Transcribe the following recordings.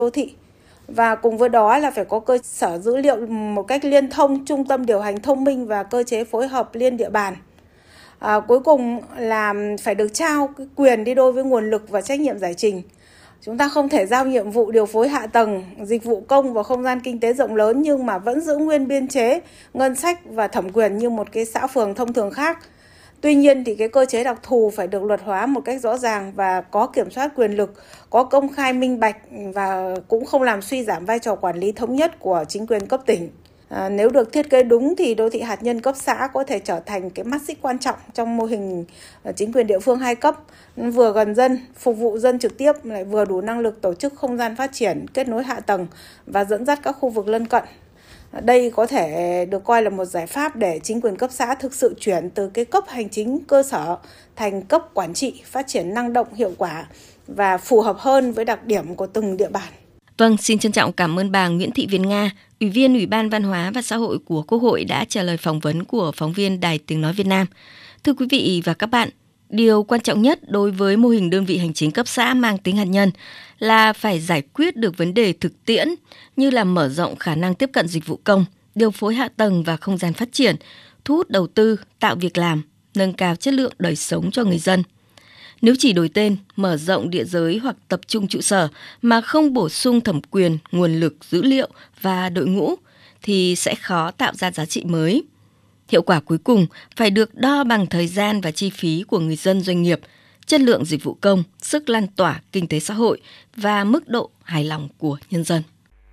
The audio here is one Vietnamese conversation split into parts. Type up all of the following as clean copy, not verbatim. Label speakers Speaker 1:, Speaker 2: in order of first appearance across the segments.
Speaker 1: đô thị. Và cùng với đó là phải có cơ sở dữ liệu một cách liên thông, trung tâm điều hành thông minh và cơ chế phối hợp liên địa bàn. Cuối cùng là phải được trao cái quyền đi đôi với nguồn lực và trách nhiệm giải trình. Chúng ta không thể giao nhiệm vụ điều phối hạ tầng, dịch vụ công và không gian kinh tế rộng lớn nhưng mà vẫn giữ nguyên biên chế, ngân sách và thẩm quyền như một cái xã phường thông thường khác. Tuy nhiên thì cái cơ chế đặc thù phải được luật hóa một cách rõ ràng và có kiểm soát quyền lực, có công khai minh bạch và cũng không làm suy giảm vai trò quản lý thống nhất của chính quyền cấp tỉnh. Nếu được thiết kế đúng thì đô thị hạt nhân cấp xã có thể trở thành cái mắt xích quan trọng trong mô hình chính quyền địa phương 2 cấp, vừa gần dân, phục vụ dân trực tiếp, lại vừa đủ năng lực tổ chức không gian phát triển, kết nối hạ tầng và dẫn dắt các khu vực lân cận. Đây có thể được coi là một giải pháp để chính quyền cấp xã thực sự chuyển từ cái cấp hành chính cơ sở thành cấp quản trị, phát triển năng động, hiệu quả và phù hợp hơn với đặc điểm của từng địa bàn.
Speaker 2: Vâng, xin trân trọng cảm ơn bà Nguyễn Thị Việt Nga, Ủy viên Ủy ban Văn hóa và Xã hội của Quốc hội đã trả lời phỏng vấn của phóng viên Đài Tiếng Nói Việt Nam. Thưa quý vị và các bạn, điều quan trọng nhất đối với mô hình đơn vị hành chính cấp xã mang tính hạt nhân là phải giải quyết được vấn đề thực tiễn như là mở rộng khả năng tiếp cận dịch vụ công, điều phối hạ tầng và không gian phát triển, thu hút đầu tư, tạo việc làm, nâng cao chất lượng đời sống cho người dân. Nếu chỉ đổi tên, mở rộng địa giới hoặc tập trung trụ sở mà không bổ sung thẩm quyền, nguồn lực, dữ liệu và đội ngũ thì sẽ khó tạo ra giá trị mới. Hiệu quả cuối cùng phải được đo bằng thời gian và chi phí của người dân doanh nghiệp, chất lượng dịch vụ công, sức lan tỏa kinh tế xã hội và mức độ hài lòng của nhân dân.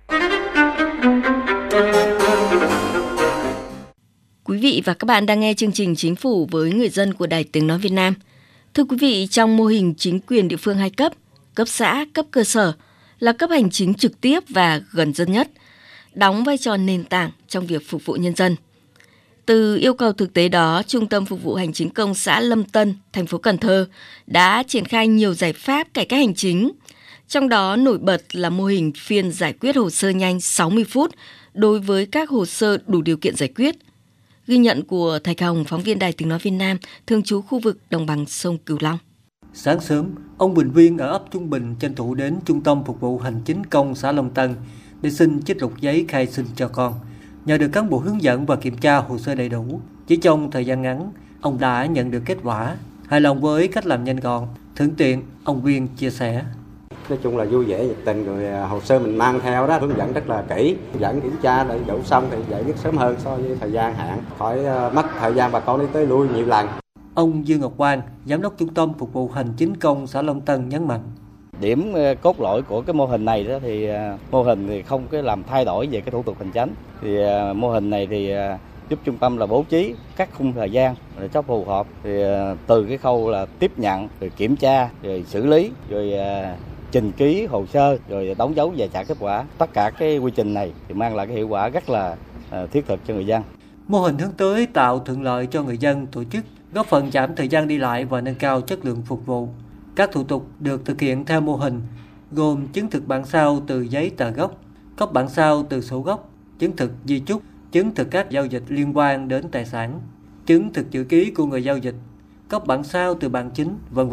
Speaker 2: Quý vị và các bạn đang nghe chương trình Chính phủ với người dân của Đài Tiếng Nói Việt Nam. Thưa quý vị, trong mô hình chính quyền địa phương 2 cấp, cấp xã, cấp cơ sở là cấp hành chính trực tiếp và gần dân nhất, đóng vai trò nền tảng trong việc phục vụ nhân dân. Từ yêu cầu thực tế đó, Trung tâm Phục vụ Hành chính công xã Lâm Tân, thành phố Cần Thơ đã triển khai nhiều giải pháp cải cách hành chính. Trong đó nổi bật là mô hình phiên giải quyết hồ sơ nhanh 60 phút đối với các hồ sơ đủ điều kiện giải quyết. Ghi nhận của Thạch Hồng, phóng viên Đài Tiếng Nói Việt Nam, thường trú khu vực đồng bằng sông Cửu Long.
Speaker 3: Sáng sớm, ông Bình Viên ở ấp Trung Bình tranh thủ đến Trung tâm Phục vụ Hành chính công xã Long Tân để xin trích lục giấy khai sinh cho con. Nhờ được cán bộ hướng dẫn và kiểm tra hồ sơ đầy đủ, chỉ trong thời gian ngắn, ông đã nhận được kết quả. Hài lòng với cách làm nhanh gọn, thuận tiện, ông Viên chia sẻ.
Speaker 4: Nói chung là vui vẻ, nhiệt tình, rồi hồ sơ mình mang theo đó, hướng dẫn rất là kỹ, dẫn kiểm tra đầy đủ xong thì giải quyết sớm hơn so với thời gian hạn, khỏi mất thời gian bà con đi tới lui nhiều lần.
Speaker 3: Ông Dương Ngọc Quang, Giám đốc Trung tâm Phục vụ Hành chính công xã Long Tân nhấn mạnh.
Speaker 5: Điểm cốt lõi của cái mô hình này đó thì mô hình thì không cái làm thay đổi về cái thủ tục hành chính. Thì mô hình này thì giúp trung tâm là bố trí các khung thời gian để cho phù hợp. Thì từ cái khâu là tiếp nhận, rồi kiểm tra, rồi xử lý, rồi trình ký hồ sơ, rồi đóng dấu và trả kết quả. Tất cả cái quy trình này thì mang lại cái hiệu quả rất là thiết thực cho người dân.
Speaker 3: Mô hình hướng tới tạo thuận lợi cho người dân tổ chức, góp phần giảm thời gian đi lại và nâng cao chất lượng phục vụ. Các thủ tục được thực hiện theo mô hình gồm chứng thực bản sao từ giấy tờ gốc, cấp bản sao từ sổ gốc, chứng thực di chúc, chứng thực các giao dịch liên quan đến tài sản, chứng thực chữ ký của người giao dịch, cấp bản sao từ bản chính, v.v.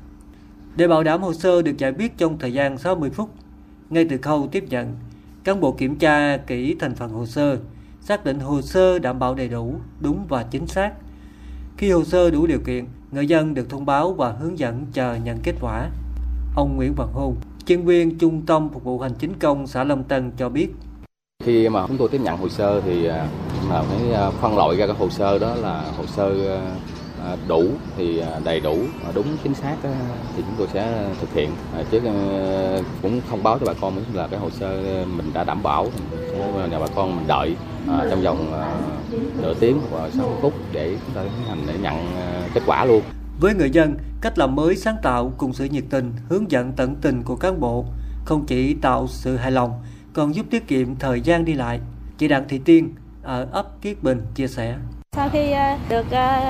Speaker 3: Để bảo đảm hồ sơ được giải quyết trong thời gian 60 phút, ngay từ khâu tiếp nhận, cán bộ kiểm tra kỹ thành phần hồ sơ, xác định hồ sơ đảm bảo đầy đủ, đúng và chính xác. Khi hồ sơ đủ điều kiện, người dân được thông báo và hướng dẫn chờ nhận kết quả. Ông Nguyễn Văn Hùng, chuyên viên Trung tâm Phục vụ Hành chính công xã Long Tân cho biết.
Speaker 6: Khi mà chúng tôi tiếp nhận hồ sơ thì phải phân loại ra các hồ sơ đó là hồ sơ đủ thì đầy đủ, đúng chính xác thì chúng tôi sẽ thực hiện, chứ cũng không báo cho bà con là cái hồ sơ mình đã đảm bảo, sẽ nhờ bà con mình đợi trong vòng nửa tiếng hoặc 60 phút để chúng ta tiến hành để nhận kết quả luôn.
Speaker 3: Với người dân, cách làm mới sáng tạo cùng sự nhiệt tình, hướng dẫn tận tình của cán bộ không chỉ tạo sự hài lòng, còn giúp tiết kiệm thời gian đi lại. Chị Đặng Thị Tiên ở ấp Kiết Bình chia sẻ.
Speaker 7: Sau khi được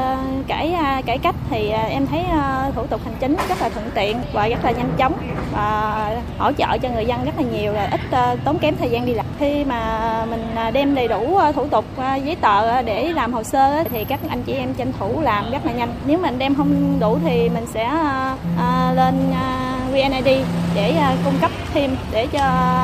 Speaker 7: cải cách thì em thấy thủ tục hành chính rất là thuận tiện và rất là nhanh chóng và hỗ trợ cho người dân rất là nhiều, là ít tốn kém thời gian đi lại. Khi mà mình đem đầy đủ thủ tục giấy tờ để làm hồ sơ thì các anh chị em tranh thủ làm rất là nhanh. Nếu mình đem không đủ thì mình sẽ lên VNID để cung cấp thêm để cho